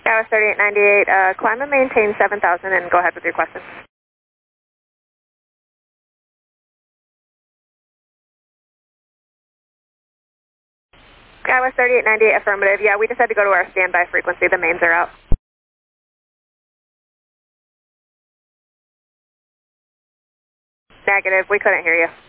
Skywest 3898, climb and maintain 7,000 and go ahead with your question. Skywest 3898, affirmative. Yeah, we just had to go to our standby frequency. The mains are out. Negative, we couldn't hear you.